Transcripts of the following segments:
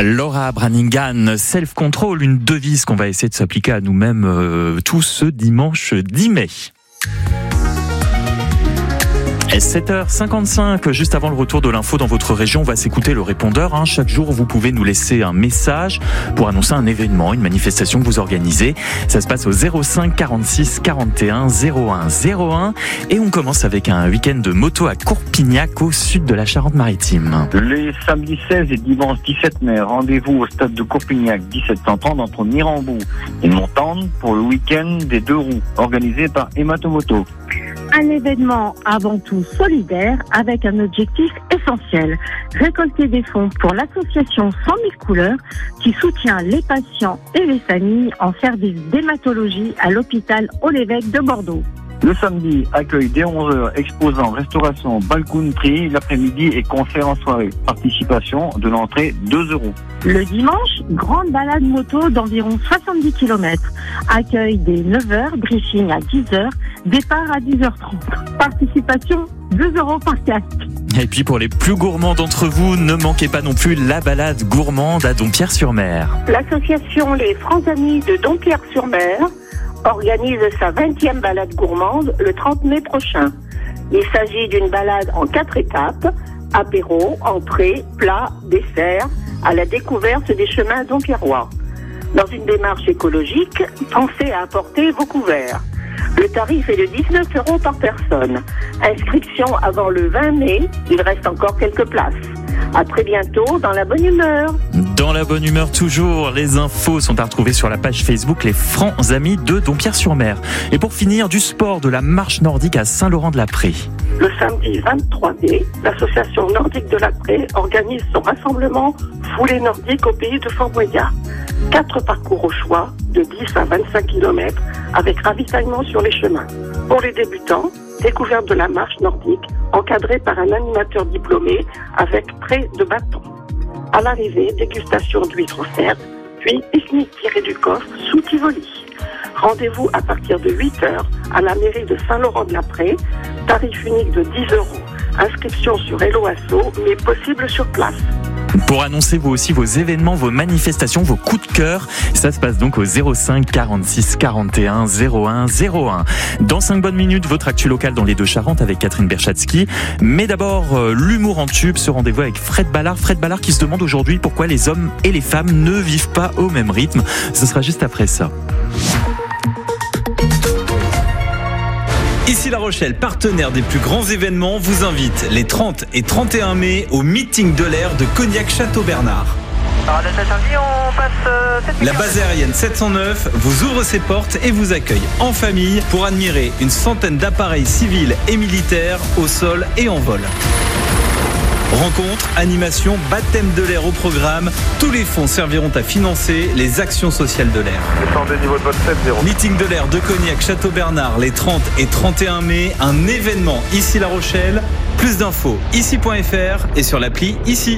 Laura Branigan, self-control, une devise qu'on va essayer de s'appliquer à nous-mêmes tous ce dimanche 10 mai. 7h55, juste avant le retour de l'info dans votre région, on va s'écouter le répondeur. Chaque jour, vous pouvez nous laisser un message pour annoncer un événement, une manifestation que vous organisez. Ça se passe au 05 46 41 01 01. Et on commence avec un week-end de moto à Courpignac, au sud de la Charente-Maritime. Les samedis 16 et dimanche 17 mai, rendez-vous au stade de Courpignac, 1730 entre Mirambeau et Montande pour le week-end des 2 roues, organisé par Ematomoto. Un événement avant tout solidaire avec un objectif essentiel, récolter des fonds pour l'association 100 000 couleurs qui soutient les patients et les familles en service d'hématologie à l'hôpital Haut-l'Évêque de Bordeaux. Le samedi, accueil dès 11h, exposant, restauration, balcounerie, l'après-midi et concert en soirée. Participation de l'entrée 2 €. Le dimanche, grande balade moto d'environ 70 km. Accueil dès 9h, briefing à 10h, départ à 10h30. Participation 2 € par casque. Et puis pour les plus gourmands d'entre vous, ne manquez pas non plus la balade gourmande à Dompierre-sur-Mer. L'association Les Francs Amis de Dompierre-sur-Mer organise sa 20e balade gourmande le 30 mai prochain. Il s'agit d'une balade en 4 étapes, apéro, entrée, plat, dessert, à la découverte des chemins dompierrois. Dans une démarche écologique, pensez à apporter vos couverts. Le tarif est de 19 € par personne. Inscription avant le 20 mai, il reste encore quelques places. À très bientôt dans la bonne humeur. Dans la bonne humeur toujours, les infos sont à retrouver sur la page Facebook Les Francs Amis de Dompierre-sur-Mer. Et pour finir, du sport, de la marche nordique à Saint-Laurent-de-la-Prée. Le samedi 23 mai, l'association nordique de la Prée organise son rassemblement foulée nordique au pays de Fort-Boyard. 4 parcours au choix, de 10 à 25 km, avec ravitaillement sur les chemins. Pour les débutants, découverte de la marche nordique, encadrée par un animateur diplômé avec trait de bâton. À l'arrivée, dégustation d'huîtres offertes, puis pique-nique tiré du coffre sous Tivoli. Rendez-vous à partir de 8h à la mairie de Saint-Laurent-de-la-Prée, tarif unique de 10 €. Inscription sur Hello Asso, mais possible sur place. Pour annoncer vous aussi vos événements, vos manifestations, vos coups de cœur, ça se passe donc au 05 46 41 01 01. Dans 5 bonnes minutes, votre actu locale dans les Deux-Charentes avec Catherine Berchatsky. Mais d'abord, l'humour en tube, ce rendez-vous avec Fred Ballard. Fred Ballard qui se demande aujourd'hui pourquoi les hommes et les femmes ne vivent pas au même rythme. Ce sera juste après ça. Ici La Rochelle, partenaire des plus grands événements, vous invite les 30 et 31 mai au meeting de l'air de Cognac-Château-Bernard. La base aérienne 709 vous ouvre ses portes et vous accueille en famille pour admirer une centaine d'appareils civils et militaires au sol et en vol. Rencontres, animations, baptême de l'air au programme. Tous les fonds serviront à financer les actions sociales de l'air. Meeting de l'air de Cognac-Château-Bernard les 30 et 31 mai. Un événement ici La Rochelle. Plus d'infos ici.fr et sur l'appli Ici.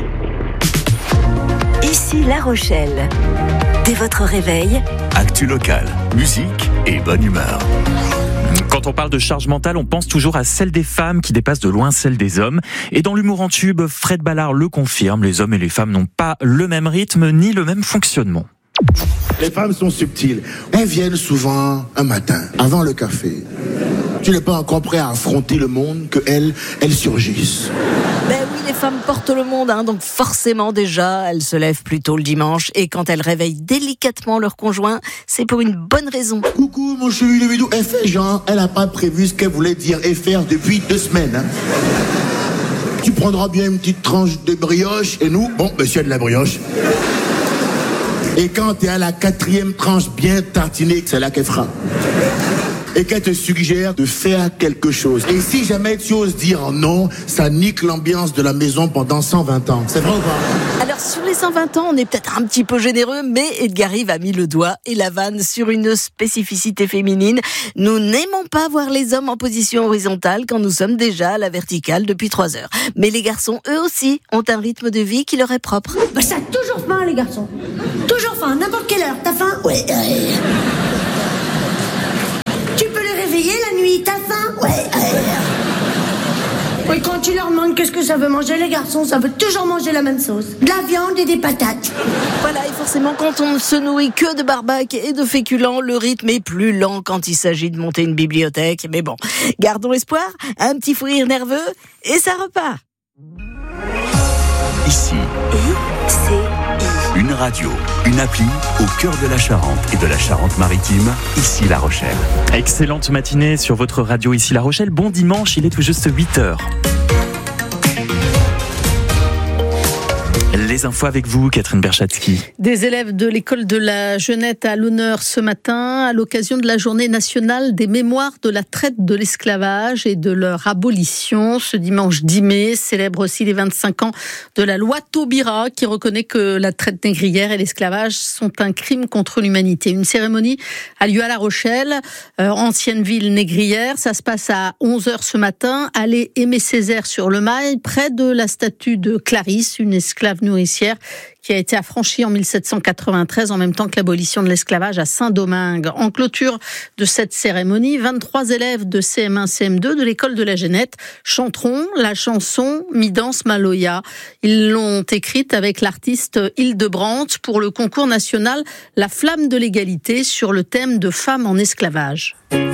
Ici La Rochelle. Dès votre réveil, actu locale, musique et bonne humeur. Quand on parle de charge mentale, on pense toujours à celle des femmes qui dépasse de loin celle des hommes. Et dans l'humour en tube, Fred Ballard le confirme, les hommes et les femmes n'ont pas le même rythme ni le même fonctionnement. Les femmes sont subtiles. Elles viennent souvent un matin, avant le café. Tu n'es pas encore prêt à affronter le monde que elles surgissent. Ben oui, les femmes portent le monde, donc forcément déjà, elles se lèvent plus tôt le dimanche et quand elles réveillent délicatement leur conjoint, c'est pour une bonne raison. Coucou mon chéri le vidéo, elle fait genre, elle n'a pas prévu ce qu'elle voulait dire et faire depuis 2 semaines. Tu prendras bien une petite tranche de brioche et nous, bon, monsieur de la brioche. Et quand t'es à la 4e tranche bien tartinée, c'est là qu'elle fera. Et qu'elle te suggère de faire quelque chose. Et si jamais tu oses dire non, ça nique l'ambiance de la maison pendant 120 ans. C'est vrai ou pas ? Alors sur les 120 ans, on est peut-être un petit peu généreux, mais Edgar Rive a mis le doigt et la vanne sur une spécificité féminine. Nous n'aimons pas voir les hommes en position horizontale quand nous sommes déjà à la verticale depuis 3 heures. Mais les garçons, eux aussi, ont un rythme de vie qui leur est propre. Bah ça a toujours faim les garçons. Toujours faim, n'importe quelle heure. T'as faim ? Ouais. Tu peux les réveiller la nuit, t'as faim ? Ouais. Oui, quand tu leur demandes qu'est-ce que ça veut manger les garçons, ça veut toujours manger la même sauce. De la viande et des patates. Voilà, et forcément, quand on ne se nourrit que de barbac et de féculents, le rythme est plus lent quand il s'agit de monter une bibliothèque. Mais bon, gardons espoir, un petit fou rire nerveux, et ça repart. Ici, une radio, une appli au cœur de la Charente et de la Charente-Maritime, ici La Rochelle. Excellente matinée sur votre radio ici La Rochelle. Bon dimanche, il est tout juste 8h. Les infos avec vous, Catherine Berchatsky. Des élèves de l'école de la Jeunette à l'honneur ce matin à l'occasion de la journée nationale des mémoires de la traite de l'esclavage et de leur abolition. Ce dimanche 10 mai célèbre aussi les 25 ans de la loi Taubira qui reconnaît que la traite négrière et l'esclavage sont un crime contre l'humanité. Une cérémonie a lieu à La Rochelle, ancienne ville négrière. Ça se passe à 11h ce matin, allée Aimé Césaire sur le Mail, près de la statue de Clarisse, une esclave nourricière qui a été affranchie en 1793 en même temps que l'abolition de l'esclavage à Saint-Domingue. En clôture de cette cérémonie, 23 élèves de CM1, CM2 de l'école de la Jeunette chanteront la chanson Mi danse Maloya. Ils l'ont écrite avec l'artiste Hildebrandt pour le concours national La Flamme de l'égalité sur le thème de femmes en esclavage.